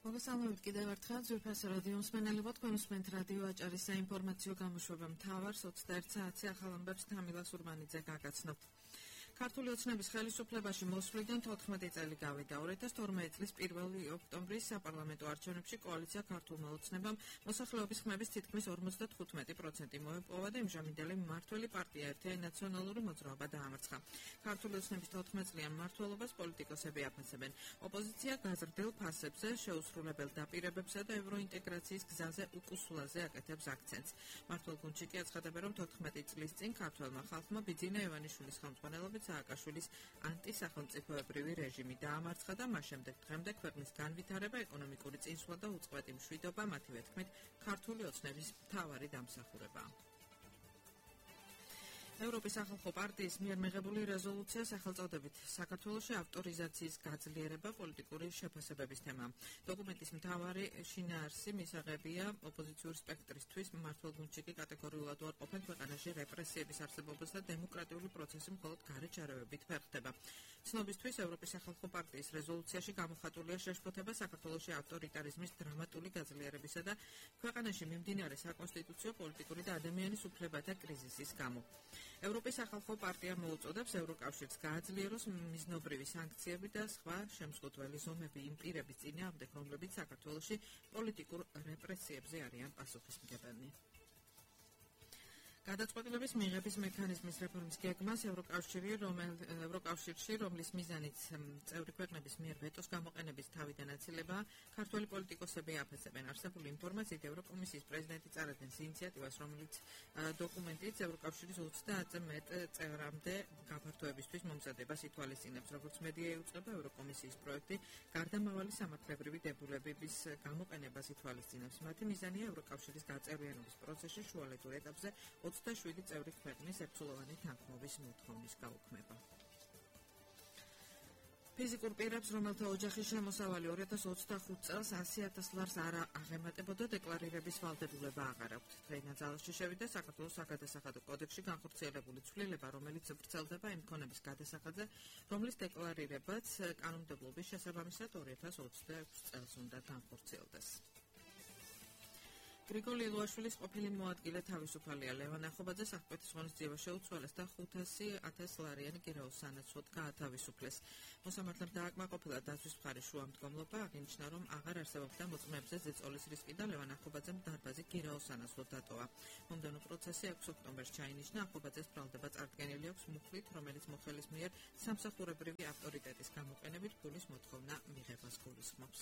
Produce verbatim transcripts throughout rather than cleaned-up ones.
მოგესალმებით კიდევ ერთხელ ძვირფასი რადიო მსმენელებო, თქვენ უსმენთ რადიო აჭარის საინფორმაციო გამოშვება მთავარს ოცდაერთ საათზე ახალ ამბებს თამილა სურმანიძე გაგაცნობთ. ქართული ოცნების ხელისუფლებაში მოსვლიდან თოთხმეტი წელი გავიდა. ორი ათას თორმეტი წლის პირველი ოქტომბრის საპარლამენტო არჩევნებში კოალიცია ქართულმა ოცნებამ მოსახლეობის ხმების თითქმის ორმოცდათხუთმეტი პროცენტი მოიპოვა და იმჟამინდელი მმართველი პარტია ერთიანი ნაციონალური მოძრაობა დაამარცხა. ქართული ოცნების თოთხმეტ წლიან მმართველობას პოლიტიკოსები აფასებენ. ოპოზიცია გაზრდილ ფასებზე, შეუსრულებელ დაპირებებსა და ევროინტეგრაციის გზაზე უკუსვლაზე აკეთებს აქცენტს. მმართველ გუნდში კი აცხადებენ, რომ თოთხმეტი წლის წინ ქართველმა ხალხმა ბიძინა ივანიშვილის ხელმძღვანელობით სააკაშვილის ანტისახელმწიფოებრივი რეჟიმი დაამარცხა და მას შემდეგ დღემდე ქვეყნის განვითარება, ეკონომიკური წინსვლა და უწყვეტი მშვიდობა მათივე თქმით ქართული ოცნების მთავარი დამსახურებაა. ევროპის სახალხო პარტიის მიერ მიღებული რეზოლუცია სახელწოდებით საქართველოში ავტორიზაციის გაძლიერება პოლიტიკური შეფასებების თემა. დოკუმენტის მთავარი შინაარსი მისაღებია ოპოზიციური სპექტრისთვის მმართველ გუნდში კი კატეგორიულად უარყოფენ ქვეყანაში რეპრესიების არსებობას და დემოკრატიული პროცესი მხოლოდ გარეჯარევებით ფერხდება. ცნობისთვის ევროპის სახალხო პარტიის რეზოლუციაში გამოხატულია შეშფოთება საქართველოში ავტორიტარიზმის დრამატული გაძლიერებისა და ქვეყანაში მიმდინარე საკონსტიტუციო პოლიტიკური და ადამიანის უფლებათა კრიზისის გამო. ევროპის სახალხო პარტია მოუწოდებს ევროკავშირს გააძლიეროს მიზნობრივი სანქციები და სხვა შემსხუთველი ზომები იმ პირების წინააღმდეგ, რომლებიც საქართველოში პოლიტიკურ რეპრესიებზე არიან პასუხისმგებელნი. გადაწყვეტილების მიღების მექანიზმის რეფორმის გეგმას ევროკავშირი, ევროკავშირში, რომლის მიზანიც წევრი ქვეყნების მიერ ვეტოს გამოყენების თავიდან აცილებაა, ქართველი პოლიტიკოსები აფასებენ. არსებული ინფორმაციით ევროკომისიის პრეზიდენტი წარადგენს ინიციატივას, რომელიც დოკუმენტით ევროკავშირის ოცდაათზე მეტ წევრამდე გაფართოებისთვის მომზადებას ითვალისწინებს. როგორც მედია იუწყება, ევროკომისიის პროექტი გარდამავალი სამართლებრივი დებულებების გამოყენებას ითვალისწინებს. მათი მიზანია ევროკავშირის გაწევრიანების პროცესში შუალედურ ეტაპზე ოცდაშვიდი წევრი ქვეყნის ერთსულოვანი თანხმობის მოთხოვნის გაუქმება. ფიზიკურ პირებს, რომელთა ოჯახის შემოსავალი ორი ათას ოცდახუთ წელს ასი ათას ლარს არ აღემატებოდა, დეკლარირების ვალდებულება აღარ აქვთ. დღეიდან ძალაში შევიდა საქართველოს საგადასახადო კოდექსში განხორციელებული ცვლილება, რომელიც ვრცელდება იმ მქონების გადასახადზე, რომლის დეკლარირებაც კანონმდებლობის შესაბამისად ორი ათას ოცდაექვსი წელს უნდა განხორციელდეს. გრიგოლ ილუაშვილის ყოფილი მოადგილე თავისუფალია. ლევან ახობაძე საქმეთის ღონისძიება შეუცვალეს და ხუთასი ათას ლარიანი გირაოს სანაცვლოდ გაათავისუფლეს. მოსამართლემ დააკმაყოფილა დაცვის მხარის შუამდგომლობა, აღინიშნა, რომ აღარ არსებობდა მოწმეებზე ზეწოლის რისკი და ლევან ახობაძემ დარბაზი გირაოს სანაცვლოდ დატოვა. მომდევნო პროცესი ექვსი ოქტომბერს ჩაინიშნა. ახობაძეს ბრალდება წარდგენილი აქვს მუხლით, რომელიც მოხელის მიერ სამსახურებრივი ავტორიტეტის გამოყენებით ფულის მოთხოვნა მიღებას გულისხმობს.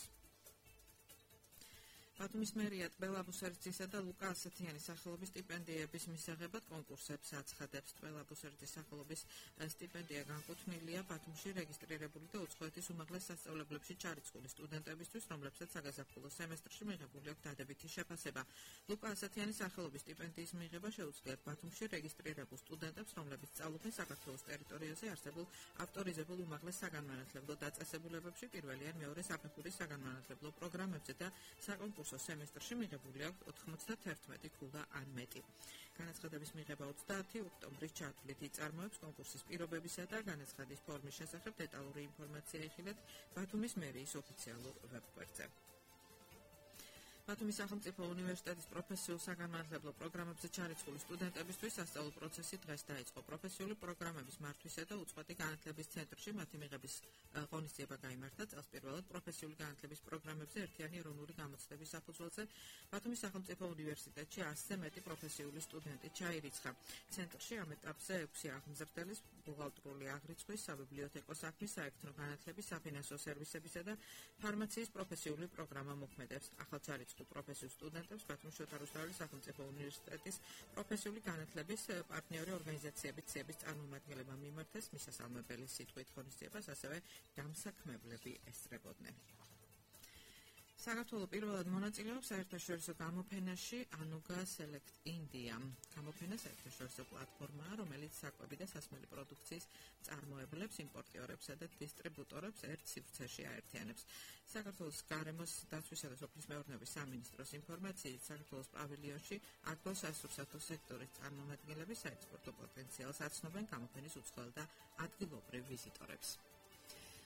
ბათუმის მერია ტბელა ბუსერძისა და ლუკა ასათიანის სახელობის სტიპენდიების მისაღებად კონკურსებს აცხადებს. ტბელა ბუსერძის სახელობის სტიპენდია განკუთვნილია ბათუმში რეგისტრირებული და უცხოეთის უმაღლეს სასწავლებლებში ჩარიცხული სტუდენტებისთვის, რომლებსაც საგაზაფხულო სემესტრში მიღებული აქვს დადებითი შეფასება. ლუკა ასათიანის სახელობის სტიპენდიის მიღება შეუძლიათ ბათუმში რეგისტრირებულ სტუდენტებს, რომლებიც სწავლობენ საქართველოს ტერიტორიაზე არსებულ ავტორიზებულ უმაღლეს საგანმანათლებლო დაწესებულებებში, პირველი ან მეორე საფეხურის საგანმანათლებლო პროგრამებზე და საკონკურსო სემესტრში მიღებული აქვს ოთხმოცდათერთმეტი ქულა ან მეტი. განაცხადების მიღება ოცდაათი ოქტომბრის ჩათვლით იწარმოებს კონკურსის პირობებისა და განაცხადის ფორმის შესახებ დეტალური ინფორმაცია იხილეთ ბათუმის მერიის ოფიციალურ ვებგვერდზე. ბათუმის სახელმწიფო უნივერსიტეტის პროფესიულ საგანმანათლებლო პროგრამებზე ჩარიცხული სტუდენტებისთვის სასწავლო პროცესი დღეს დაიწყო. პროფესიული პროგრამების მართვისა და უწყვეტი განათლების ცენტრში მათი მიღების ღონისძიება გაიმართა. წელს პირველად პროფესიული განათლების პროგრამებზე ერთიანი ეროვნული გამოცდების საფუძველზე ბათუმის სახელმწიფო უნივერსიტეტში ასზე მეტი პროფესიული სტუდენტი ჩაირიცხა. ცენტრში ამ ეტაპზე ექვსი აღმზრდელის, ბუღალტრული აღრიცხვის, საბიბლიოთეკო საქმის, საელექტრო განათლების, საფინანსო სერვისებისა და ფარმაციის პროფესიული პროგრამა მოქმედებს. ახალ პროფესიულ სტუდენტებს ბათუმის შოთა რუსთაველის სახელმწიფო უნივერსიტეტის პროფესიული განათლების პარტნიორი ორგანიზაციების ცების წარმომადგენლებმა მიმართეს მისასალმებელი სიტყვით ღონისძიებას, ასევე დამსაქმებლები ესწრებოდნენ. საქართველოს პირველად მონაწილეობს საერთაშორისო გამოფენაში Anuga Select India. გამოფენა საერთაშორისო პლატფორმაა, რომელიც საკვები და სასმელი პროდუქციის წარმოებლებს, იმპორტიორებსა და დისტრიბუტორებს ერთ სივრცეში აერთიანებს. საქართველოს გარემოს დაცვისა და სოფლის მეურნეობის სამინისტროს ინფორმაციით, საქართველოს პავილიონში აგროსასურსათო სექტორის წარმომადგენლები საექსპორტო პოტენციალს აცნობენ გამოფენის უცხოელ და ადგილობრივ ვიზიტორებს.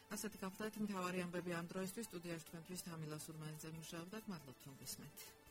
ასეთი გახლდათ მთავარი ამბები ამ დროისთვის. სტუდიაში თქვენთვის თამილა სურმანიძე მუშაობდა. გმადლობთ, რომ გისმენთ.